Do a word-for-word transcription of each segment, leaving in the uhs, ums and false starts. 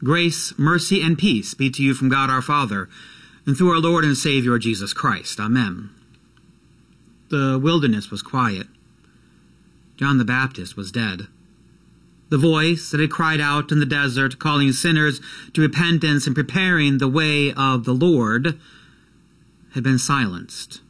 Grace, mercy, and peace be to you from God our Father, and through our Lord and Savior Jesus Christ. Amen. The wilderness was quiet. John the Baptist was dead. The voice that had cried out in the desert, calling sinners to repentance and preparing the way of the Lord, had been silenced.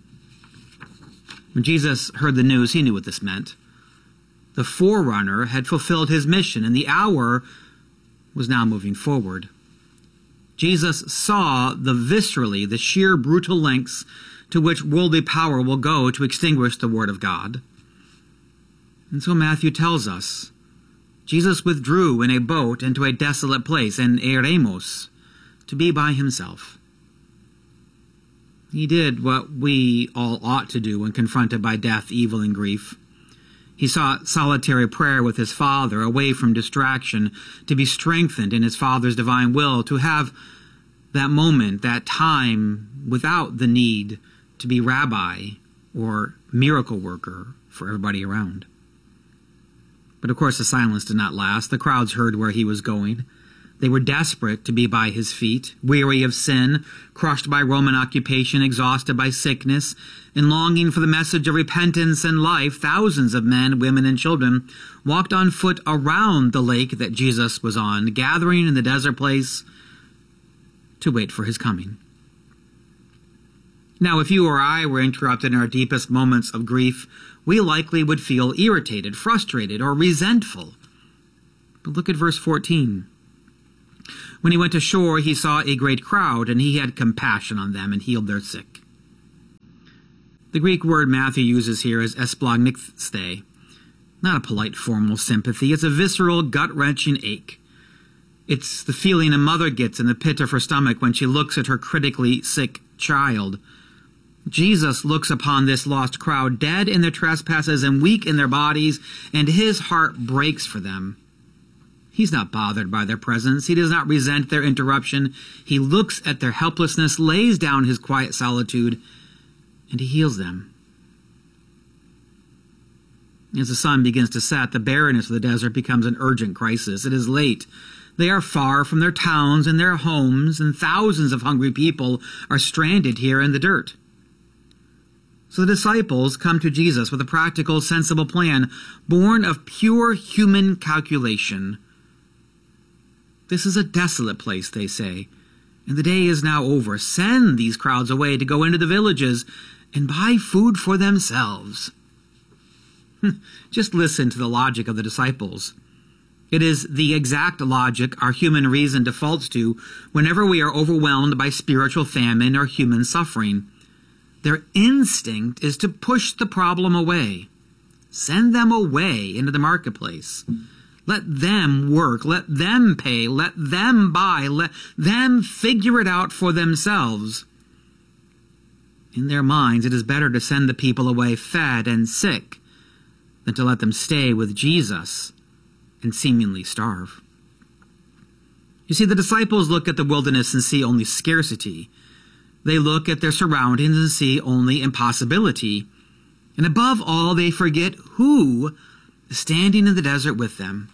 When Jesus heard the news, he knew what this meant. The forerunner had fulfilled his mission, and the hour was now moving forward. Jesus saw the viscerally, the sheer brutal lengths to which worldly power will go to extinguish the Word of God. And so Matthew tells us, Jesus withdrew in a boat into a desolate place, in Eremos, to be by himself. He did what we all ought to do when confronted by death, evil, and grief. He sought solitary prayer with his Father, away from distraction, to be strengthened in his Father's divine will, to have that moment, that time, without the need to be rabbi or miracle worker for everybody around. But of course the silence did not last. The crowds heard where he was going. They were desperate to be by his feet, weary of sin, crushed by Roman occupation, exhausted by sickness, and longing for the message of repentance and life. Thousands of men, women, and children walked on foot around the lake that Jesus was on, gathering in the desert place to wait for his coming. Now, if you or I were interrupted in our deepest moments of grief, we likely would feel irritated, frustrated, or resentful. But look at verse fourteen. When he went ashore, he saw a great crowd, and he had compassion on them and healed their sick. The Greek word Matthew uses here is esplagniste, not a polite formal sympathy. It's a visceral, gut-wrenching ache. It's the feeling a mother gets in the pit of her stomach when she looks at her critically sick child. Jesus looks upon this lost crowd, dead in their trespasses and weak in their bodies, and his heart breaks for them. He's not bothered by their presence. He does not resent their interruption. He looks at their helplessness, lays down his quiet solitude, and he heals them. As the sun begins to set, the barrenness of the desert becomes an urgent crisis. It is late. They are far from their towns and their homes, and thousands of hungry people are stranded here in the dirt. So the disciples come to Jesus with a practical, sensible plan, born of pure human calculation. This is a desolate place, they say, and the day is now over. Send these crowds away to go into the villages and buy food for themselves. Just listen to the logic of the disciples. It is the exact logic our human reason defaults to whenever we are overwhelmed by spiritual famine or human suffering. Their instinct is to push the problem away. Send them away into the marketplace. Let them work. Let them pay. Let them buy. Let them figure it out for themselves. In their minds, it is better to send the people away fed and sick than to let them stay with Jesus and seemingly starve. You see, the disciples look at the wilderness and see only scarcity. They look at their surroundings and see only impossibility. And above all, they forget who is standing in the desert with them.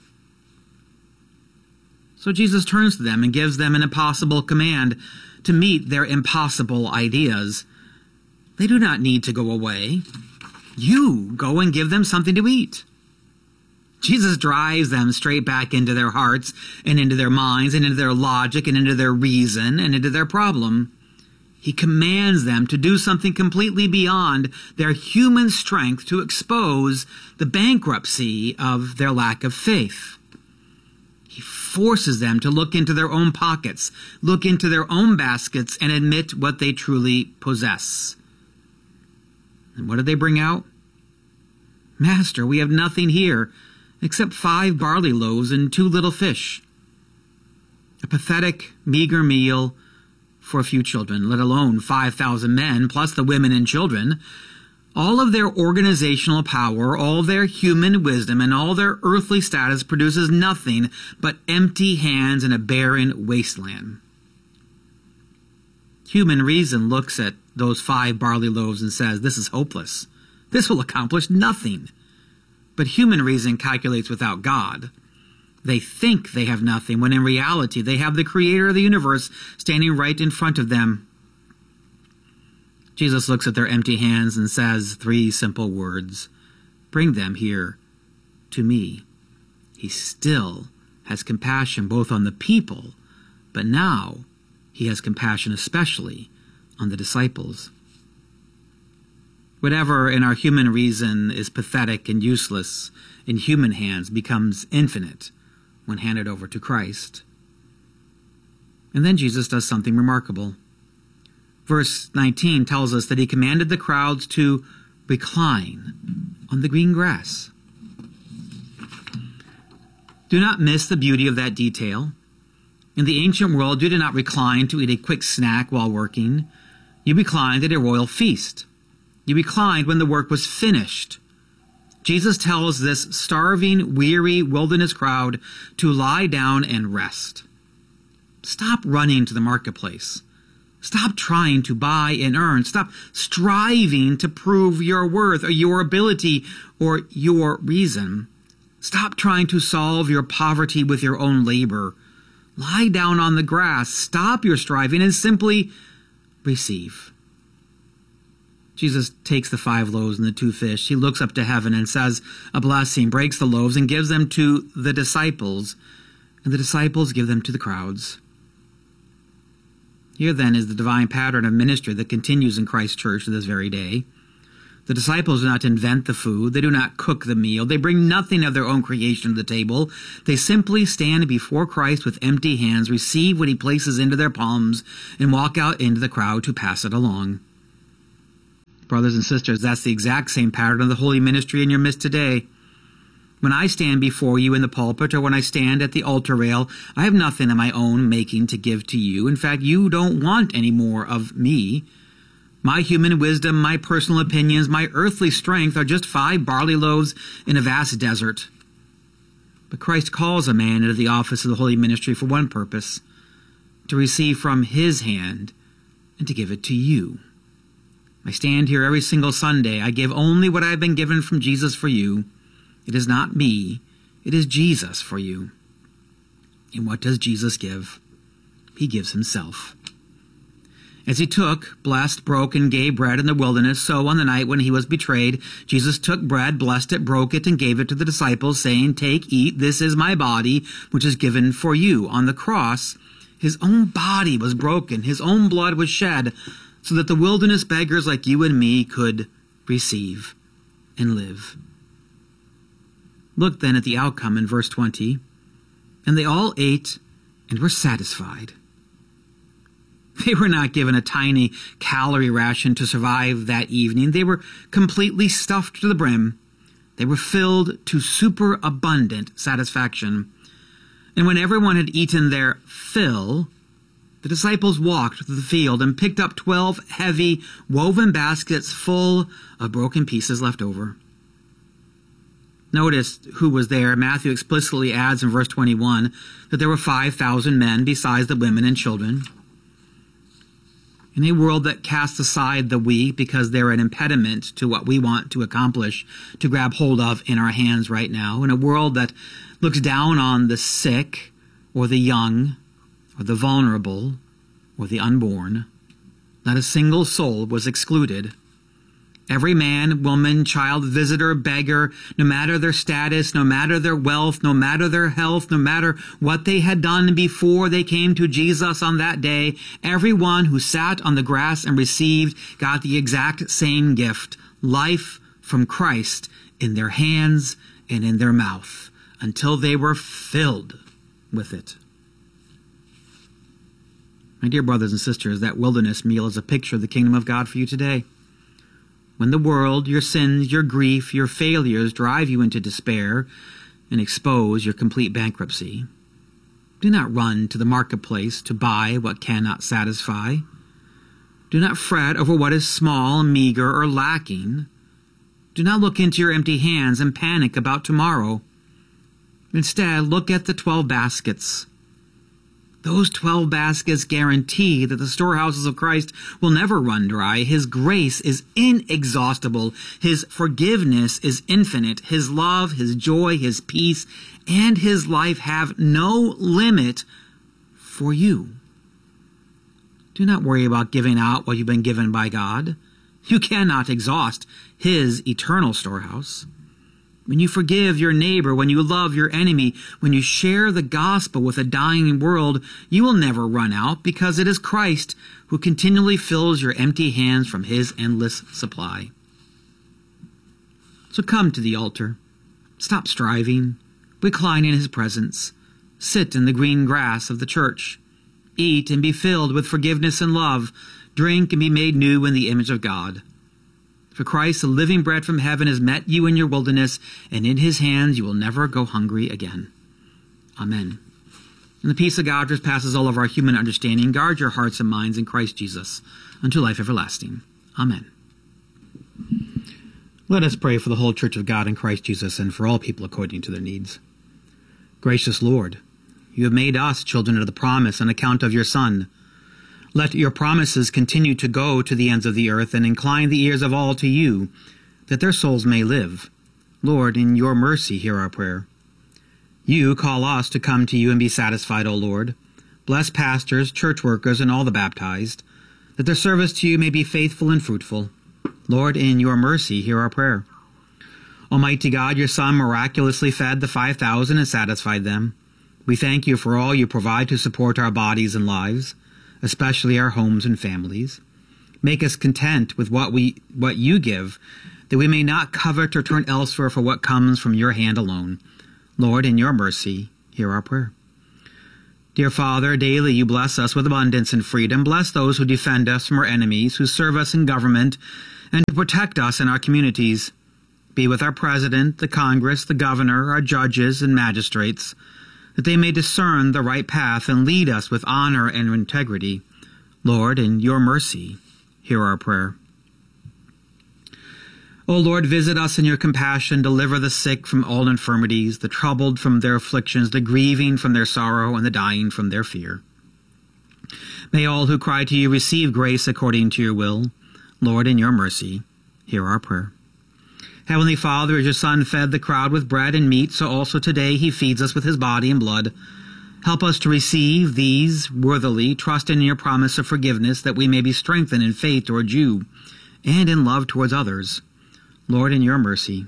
So Jesus turns to them and gives them an impossible command to meet their impossible ideas. They do not need to go away. You go and give them something to eat. Jesus drives them straight back into their hearts and into their minds and into their logic and into their reason and into their problem. He commands them to do something completely beyond their human strength to expose the bankruptcy of their lack of faith. He forces them to look into their own pockets, look into their own baskets, and admit what they truly possess. And what did they bring out? Master, we have nothing here except five barley loaves and two little fish. A pathetic, meager meal for a few children, let alone five thousand men, plus the women and children. All of their organizational power, all their human wisdom, and all their earthly status produces nothing but empty hands and a barren wasteland. Human reason looks at those five barley loaves and says, this is hopeless. This will accomplish nothing. But human reason calculates without God. They think they have nothing, when in reality they have the creator of the universe standing right in front of them. Jesus looks at their empty hands and says three simple words: bring them here to me. He still has compassion both on the people, but now he has compassion especially on the disciples. Whatever in our human reason is pathetic and useless in human hands becomes infinite when handed over to Christ. And then Jesus does something remarkable. Verse nineteen tells us that he commanded the crowds to recline on the green grass. Do not miss the beauty of that detail. In the ancient world, you did not recline to eat a quick snack while working. You reclined at a royal feast. You reclined when the work was finished. Jesus tells this starving, weary wilderness crowd to lie down and rest. Stop running to the marketplace. Stop trying to buy and earn. Stop striving to prove your worth or your ability or your reason. Stop trying to solve your poverty with your own labor. Lie down on the grass. Stop your striving and simply receive. Jesus takes the five loaves and the two fish. He looks up to heaven and says a blessing, breaks the loaves, and gives them to the disciples. And the disciples give them to the crowds. Here then is the divine pattern of ministry that continues in Christ's church to this very day. The disciples do not invent the food. They do not cook the meal. They bring nothing of their own creation to the table. They simply stand before Christ with empty hands, receive what he places into their palms, and walk out into the crowd to pass it along. Brothers and sisters, that's the exact same pattern of the holy ministry in your midst today. When I stand before you in the pulpit or when I stand at the altar rail, I have nothing of my own making to give to you. In fact, you don't want any more of me. My human wisdom, my personal opinions, my earthly strength are just five barley loaves in a vast desert. But Christ calls a man into the office of the holy ministry for one purpose: to receive from his hand and to give it to you. I stand here every single Sunday. I give only what I have been given from Jesus for you. It is not me. It is Jesus for you. And what does Jesus give? He gives himself. As he took, blessed, broke, and gave bread in the wilderness, so on the night when he was betrayed, Jesus took bread, blessed it, broke it, and gave it to the disciples, saying, "Take, eat, this is my body, which is given for you." On the cross, his own body was broken, his own blood was shed, so that the wilderness beggars like you and me could receive and live. Look then at the outcome in verse twenty. And they all ate and were satisfied. They were not given a tiny calorie ration to survive that evening. They were completely stuffed to the brim. They were filled to superabundant satisfaction. And when everyone had eaten their fill, the disciples walked to the field and picked up twelve heavy woven baskets full of broken pieces left over. Notice who was there. Matthew explicitly adds in verse twenty-one that there were five thousand men besides the women and children. In a world that casts aside the weak because they're an impediment to what we want to accomplish, to grab hold of in our hands right now, in a world that looks down on the sick or the young or the vulnerable or the unborn, not a single soul was excluded. Every man, woman, child, visitor, beggar, no matter their status, no matter their wealth, no matter their health, no matter what they had done before they came to Jesus on that day, everyone who sat on the grass and received got the exact same gift, life from Christ in their hands and in their mouth, until they were filled with it. My dear brothers and sisters, that wilderness meal is a picture of the kingdom of God for you today. When the world, your sins, your grief, your failures drive you into despair and expose your complete bankruptcy, do not run to the marketplace to buy what cannot satisfy. Do not fret over what is small, meager, or lacking. Do not look into your empty hands and panic about tomorrow. Instead, look at the twelve baskets. Those twelve baskets guarantee that the storehouses of Christ will never run dry. His grace is inexhaustible. His forgiveness is infinite. His love, his joy, his peace, and his life have no limit for you. Do not worry about giving out what you've been given by God. You cannot exhaust his eternal storehouse. When you forgive your neighbor, when you love your enemy, when you share the gospel with a dying world, you will never run out, because it is Christ who continually fills your empty hands from his endless supply. So come to the altar. Stop striving. Recline in his presence. Sit in the green grass of the church. Eat and be filled with forgiveness and love. Drink and be made new in the image of God. For Christ, the living bread from heaven, has met you in your wilderness, and in his hands you will never go hungry again. Amen. And the peace of God, which passes all of our human understanding, guard your hearts and minds in Christ Jesus unto life everlasting. Amen. Let us pray for the whole church of God in Christ Jesus, and for all people according to their needs. Gracious Lord, you have made us children of the promise on account of your Son. Let your promises continue to go to the ends of the earth, and incline the ears of all to you, that their souls may live. Lord, in your mercy, hear our prayer. You call us to come to you and be satisfied, O Lord. Bless pastors, church workers, and all the baptized, that their service to you may be faithful and fruitful. Lord, in your mercy, hear our prayer. Almighty God, your Son miraculously fed the five thousand and satisfied them. We thank you for all you provide to support our bodies and lives, especially our homes and families. Make us content with what we what you give, that we may not covet or turn elsewhere for what comes from your hand alone. Lord, in your mercy, hear our prayer. Dear Father, daily you bless us with abundance and freedom. Bless those who defend us from our enemies, who serve us in government, and protect us in our communities. Be with our president, the Congress, the governor, our judges and magistrates, that they may discern the right path and lead us with honor and integrity. Lord, in your mercy, hear our prayer. O Lord, visit us in your compassion. Deliver the sick from all infirmities, the troubled from their afflictions, the grieving from their sorrow, and the dying from their fear. May all who cry to you receive grace according to your will. Lord, in your mercy, hear our prayer. Heavenly Father, as your Son fed the crowd with bread and meat, so also today he feeds us with his body and blood. Help us to receive these worthily, trusting in your promise of forgiveness, that we may be strengthened in faith towards you and in love towards others. Lord, in your mercy.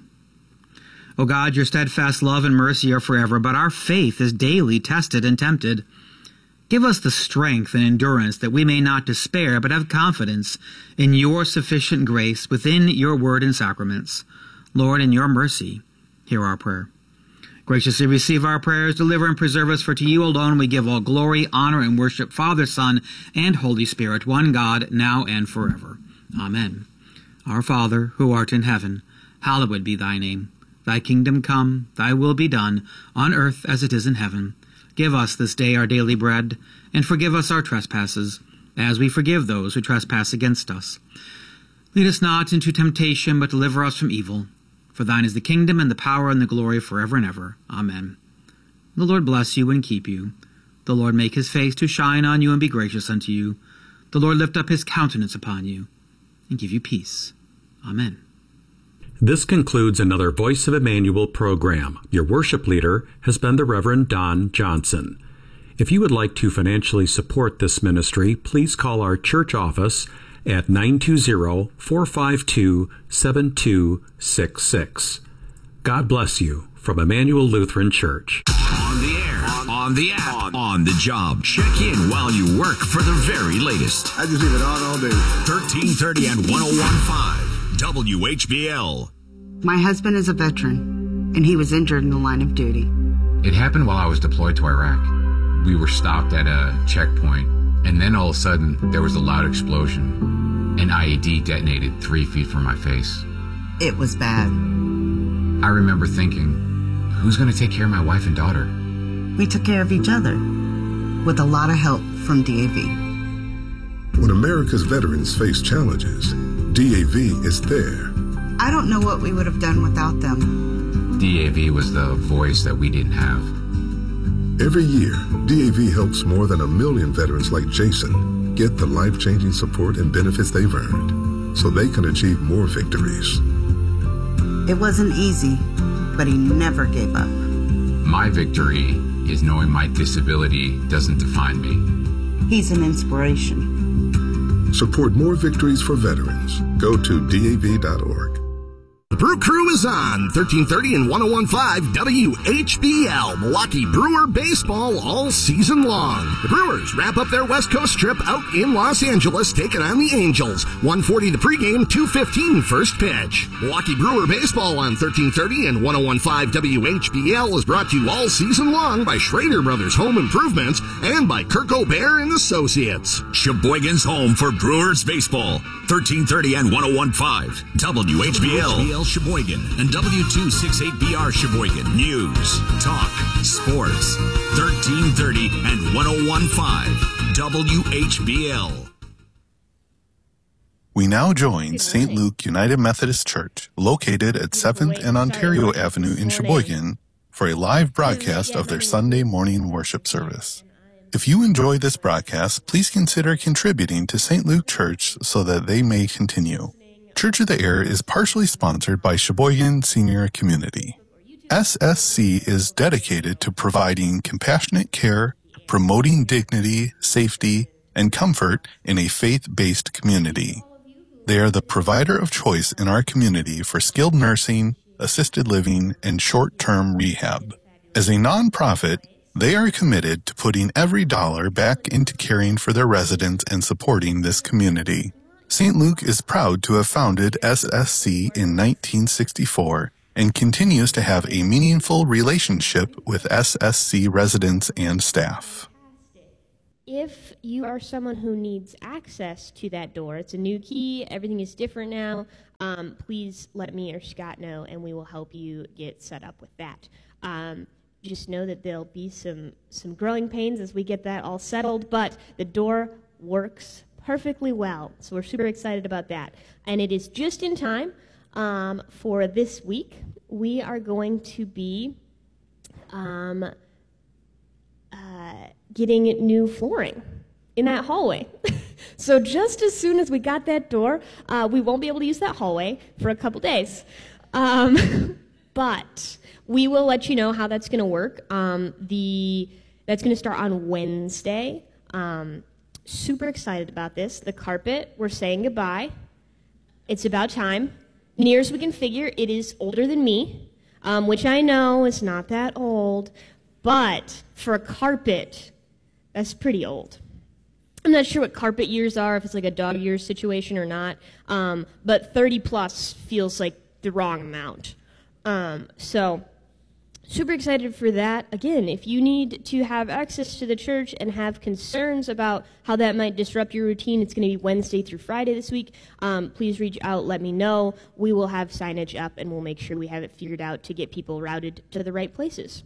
O God, your steadfast love and mercy are forever, but our faith is daily tested and tempted. Give us the strength and endurance that we may not despair, but have confidence in your sufficient grace within your word and sacraments. Lord, in your mercy, hear our prayer. Graciously receive our prayers, deliver and preserve us, for to you alone we give all glory, honor, and worship, Father, Son, and Holy Spirit, one God, now and forever. Amen. Our Father, who art in heaven, hallowed be thy name. Thy kingdom come, thy will be done, on earth as it is in heaven. Give us this day our daily bread, and forgive us our trespasses, as we forgive those who trespass against us. Lead us not into temptation, but deliver us from evil. For thine is the kingdom, and the power, and the glory, forever and ever. Amen. The Lord bless you and keep you. The Lord make his face to shine on you and be gracious unto you. The Lord lift up his countenance upon you and give you peace. Amen. This concludes another Voice of Emmanuel program. Your worship leader has been the Reverend Don Johnson. If you would like to financially support this ministry, please call our church office at nine two zero, four five two, seven two six six. God bless you from Emmanuel Lutheran Church. On the air, on, on the app, on, on the job. Check in while you work for the very latest. I just leave it on all day. thirteen thirty and one oh one point five W H B L. My husband is a veteran, and he was injured in the line of duty. It happened while I was deployed to Iraq. We were stopped at a checkpoint, and then all of a sudden, there was a loud explosion. An I E D detonated three feet from my face. It was bad. I remember thinking, who's going to take care of my wife and daughter? We took care of each other, with a lot of help from D A V. When America's veterans face challenges, D A V is there. I don't know what we would have done without them. D A V was the voice that we didn't have. Every year, D A V helps more than a million veterans like Jason get the life-changing support and benefits they've earned so they can achieve more victories. It wasn't easy, but he never gave up. My victory is knowing my disability doesn't define me. He's an inspiration. Support more victories for veterans. Go to D A V dot org. The Brew Crew is on thirteen thirty and one oh one point five W H B L, Milwaukee Brewer baseball all season long. The Brewers wrap up their West Coast trip out in Los Angeles, taking on the Angels. one forty the pregame, two fifteen first pitch. Milwaukee Brewer baseball on thirteen thirty and one oh one point five W H B L is brought to you all season long by Schrader Brothers Home Improvements and by Kirk O'Bear and Associates. Sheboygan's home for Brewers baseball. thirteen thirty and one oh one point five W H B L Sheboygan and W two sixty-eight B R Sheboygan. News, talk, sports. thirteen thirty and one oh one point five W H B L. We now join Saint Luke United Methodist Church, located at seventh and Ontario Avenue in Sheboygan, for a live broadcast of their Sunday morning worship service. If you enjoy this broadcast, please consider contributing to Saint Luke Church so that they may continue. Church of the Air is partially sponsored by Sheboygan Senior Community. S S C is dedicated to providing compassionate care, promoting dignity, safety, and comfort in a faith-based community. They are the provider of choice in our community for skilled nursing, assisted living, and short-term rehab. As a nonprofit, they are committed to putting every dollar back into caring for their residents and supporting this community. Saint Luke is proud to have founded S S C in nineteen sixty-four and continues to have a meaningful relationship with S S C residents and staff. If you are someone who needs access to that door, it's a new key, everything is different now, um, please let me or Scott know and we will help you get set up with that. Um, just know that there'll be some, some growing pains as we get that all settled, but the door works perfectly well, so we're super excited about that. And it is just in time um, for this week. We are going to be um, uh, getting new flooring in that hallway. So just as soon as we got that door, uh, we won't be able to use that hallway for a couple days. Um, but we will let you know how that's going to work. Um, the that's going to start on Wednesday. Um, Super excited about this. The carpet, we're saying goodbye. It's about time. Near as we can figure, it is older than me, um, which I know is not that old, but for a carpet, that's pretty old. I'm not sure what carpet years are, if it's like a dog years situation or not, um, but thirty plus feels like the wrong amount. Um, so... Super excited for that. Again, if you need to have access to the church and have concerns about how that might disrupt your routine, it's going to be Wednesday through Friday this week. Um, please reach out, let me know. We will have signage up, and we'll make sure we have it figured out to get people routed to the right places.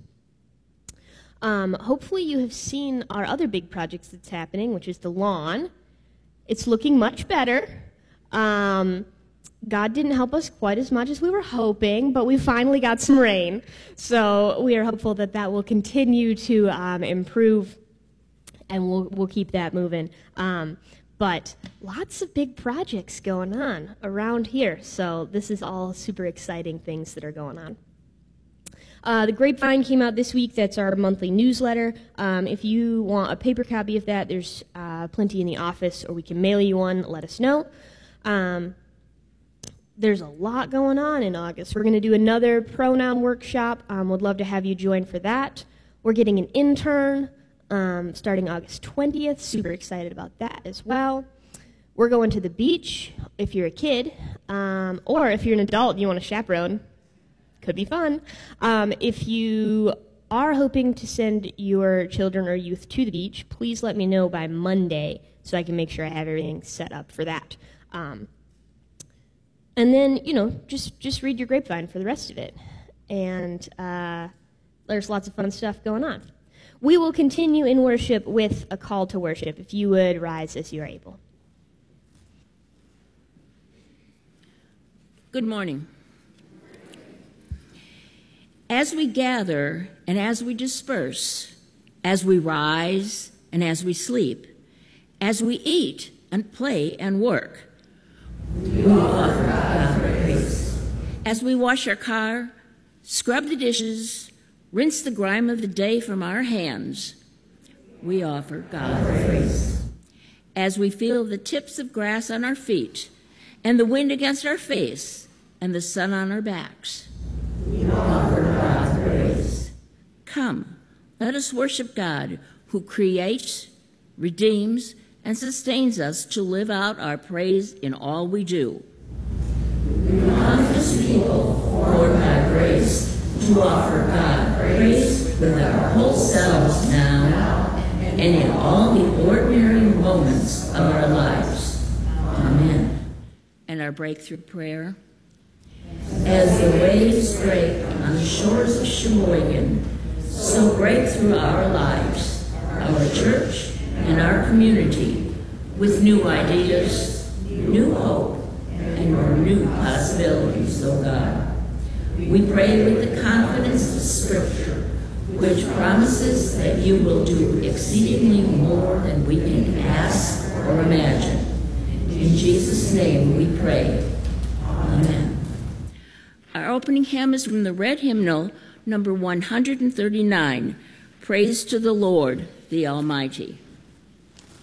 Um, hopefully you have seen our other big projects that's happening, which is the lawn. It's looking much better. Um... God didn't help us quite as much as we were hoping, but we finally got some rain. So we are hopeful that that will continue to um, improve, and we'll we'll keep that moving. Um, but lots of big projects going on around here. So this is all super exciting things that are going on. Uh, the Grapevine came out this week. That's our monthly newsletter. Um, if you want a paper copy of that, there's uh, plenty in the office, or we can mail you one. Let us know. Um, There's a lot going on in August. We're going to do another pronoun workshop. Um, would love to have you join for that. We're getting an intern um, starting August twentieth. Super excited about that as well. We're going to the beach if you're a kid, um, or if you're an adult and you want to chaperone. Could be fun. Um, if you are hoping to send your children or youth to the beach, please let me know by Monday so I can make sure I have everything set up for that. Um, And then, you know, just, just read your Grapevine for the rest of it. And uh, there's lots of fun stuff going on. We will continue in worship with a call to worship. If you would rise as you are able. Good morning. As we gather and as we disperse, as we rise and as we sleep, as we eat and play and work. We offer God praise. As we wash our car, scrub the dishes, rinse the grime of the day from our hands, we offer God praise. As we feel the tips of grass on our feet and the wind against our face and the sun on our backs, we offer God praise. Come, let us worship God who creates, redeems, and sustains us to live out our praise in all we do. We come as people formed by grace to offer God praise with our whole selves now and in all the ordinary moments of our lives. Amen. And our breakthrough prayer. As the waves break on the shores of Sheboygan, so break through our lives, our church, and our community with new ideas, new hope, and more new possibilities, O God. We pray with the confidence of Scripture, which promises that you will do exceedingly more than we can ask or imagine. In Jesus' name we pray. Amen. Our opening hymn is from the Red Hymnal, number one hundred thirty-nine, Praise to the Lord, the Almighty.